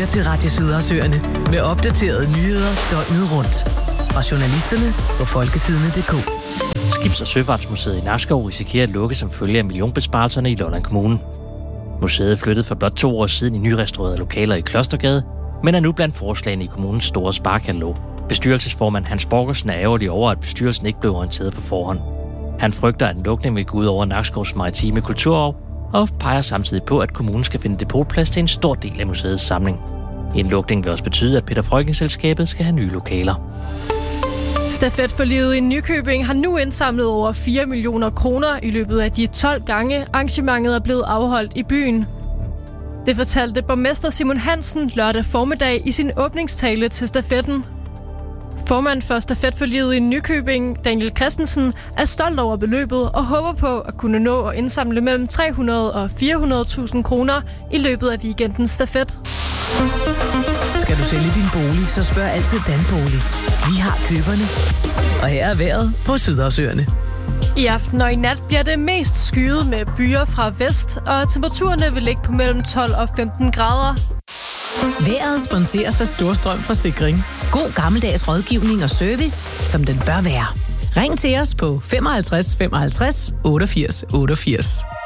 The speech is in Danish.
lytter til Radio Sydersøerne med opdaterede nyheder døgnet rundt. Fra journalisterne på folkesidene.dk. Skibs- og Søfartsmuseet i Nakskov risikerer at lukke som følge af millionbesparelserne i Lolland Kommune. Museet flyttede for blot 2 år siden i nyrestaurerede lokaler i Klostergade, men er nu blandt forslagene i kommunens store sparekatalog. Bestyrelsesformand Hans Borgersen er ærgerlig over, at bestyrelsen ikke blev orienteret på forhånd. Han frygter, at en lukning vil gå ud over Nakskovs maritime kulturarv, og peger samtidig på, at kommunen skal finde depotplads til en stor del af museets samling. En lukning vil også betyde, at Peter Freuchen-selskabet skal have nye lokaler. Stafetforliget i Nykøbing har nu indsamlet over 4 millioner kroner i løbet af de 12 gange arrangementet er blevet afholdt i byen. Det fortalte borgmester Simon Hansen lørdag formiddag i sin åbningstale til stafetten. Formand for stafetforliget i Nykøbing, Daniel Christensen, er stolt over beløbet og håber på at kunne nå at indsamle mellem 300 og 400.000 kroner i løbet af weekendens stafet. Skal du sælge din bolig, så spørg altid Danbolig. Vi har køberne. Og her er vejret på Sydersøerne. I aften og i nat bliver det mest skyet med byer fra vest, og temperaturerne vil ligge på mellem 12 og 15 grader. Vejret sponseres af Storstrøm Forsikring. God gammeldags rådgivning og service, som den bør være. Ring til os på 55 55 88 88.